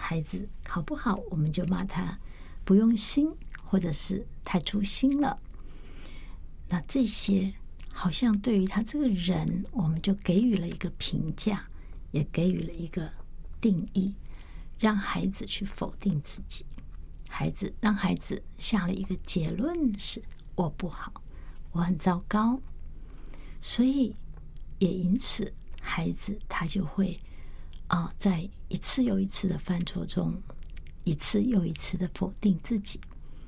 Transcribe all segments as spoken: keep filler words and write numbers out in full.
孩子考不好，我们就骂他不用心，或者是太粗心了。那这些好像对于他这个人，我们就给予了一个评价，也给予了一个定义，让孩子去否定自己。孩子让孩子下了一个结论是我不好，我很糟糕。所以也因此孩子他就会啊、呃，在一次又一次的犯错中，一次又一次的否定自己。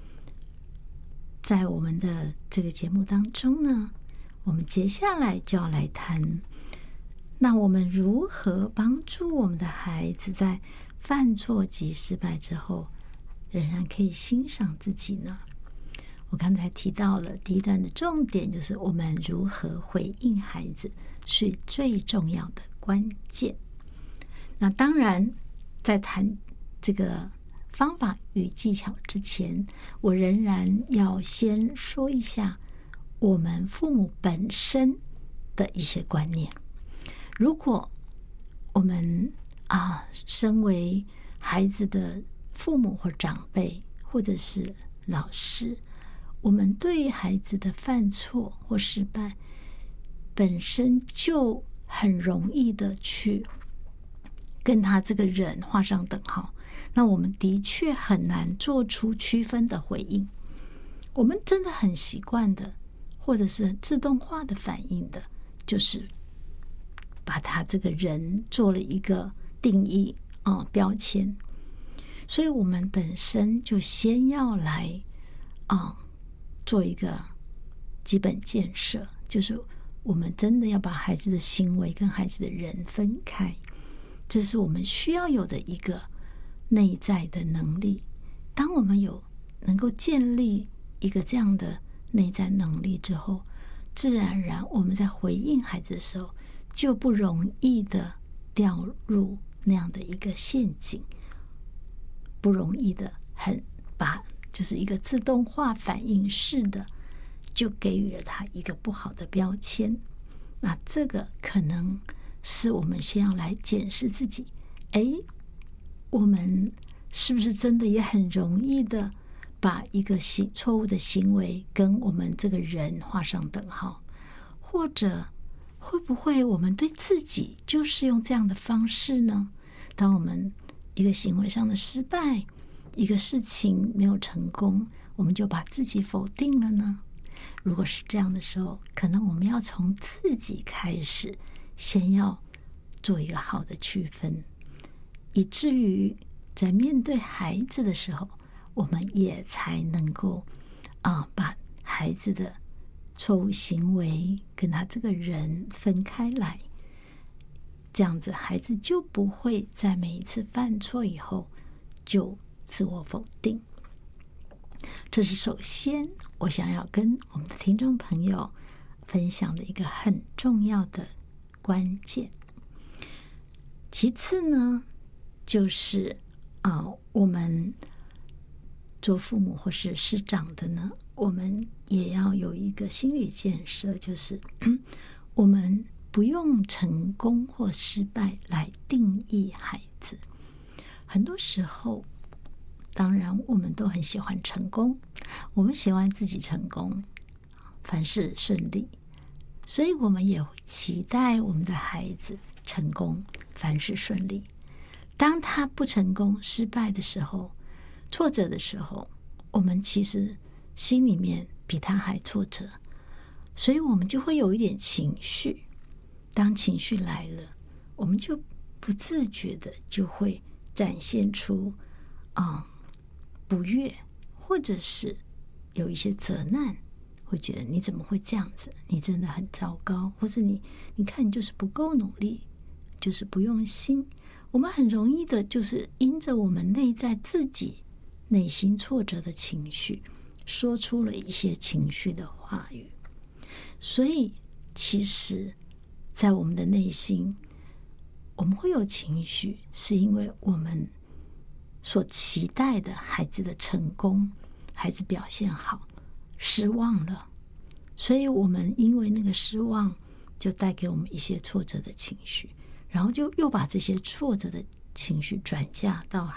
在我们的这个节目当中呢，我们接下来就要来谈，那我们如何帮助我们的孩子在犯错及失败之后仍然可以欣赏自己呢？我刚才提到了第一段的重点，就是我们如何回应孩子是最重要的关键。那当然在谈这个方法与技巧之前，我仍然要先说一下我们父母本身的一些观念。如果我们啊，身为孩子的父母或长辈，或者是老师，我们对于孩子的犯错或失败本身就很容易的去跟他这个人画上等号，那我们的确很难做出区分的回应。我们真的很习惯的，或者是自动化的反应的，就是把他这个人做了一个定义啊、呃、标签。所以我们本身就先要来啊、呃、做一个基本建设，就是我们真的要把孩子的行为跟孩子的人分开，这是我们需要有的一个内在的能力。当我们有能够建立一个这样的内在能力之后，自然而然我们在回应孩子的时候就不容易的掉入那样的一个陷阱，不容易的很把就是一个自动化反应式的就给予了他一个不好的标签。那这个可能是我们先要来检视自己，哎，我们是不是真的也很容易的把一个行错误的行为跟我们这个人画上等号，或者会不会我们对自己就是用这样的方式呢？当我们一个行为上的失败，一个事情没有成功，我们就把自己否定了呢？如果是这样的时候，可能我们要从自己开始，先要做一个好的区分，以至于在面对孩子的时候，我们也才能够啊、呃、把孩子的错误行为跟他这个人分开来。这样子孩子就不会在每一次犯错以后就自我否定。这是首先我想要跟我们的听众朋友分享的一个很重要的关键。其次呢，就是啊、呃，我们做父母或是师长的呢，我们也要有一个心理建设，就是我们不用成功或失败来定义孩子。很多时候当然我们都很喜欢成功，我们喜欢自己成功，凡事顺利，所以我们也会期待我们的孩子成功，凡事顺利。当他不成功失败的时候，挫折的时候，我们其实心里面比他还挫折，所以我们就会有一点情绪。当情绪来了，我们就不自觉的就会展现出啊、嗯、不悦，或者是有一些责难，会觉得你怎么会这样子，你真的很糟糕，或是你你看你就是不够努力，就是不用心。我们很容易的就是因着我们内在自己内心挫折的情绪，说出了一些情绪的话语。所以其实在我们的内心，我们会有情绪，是因为我们所期待的孩子的成功，孩子表现好，失望了，所以我们因为那个失望就带给我们一些挫折的情绪，然后就又把这些挫折的情绪转嫁到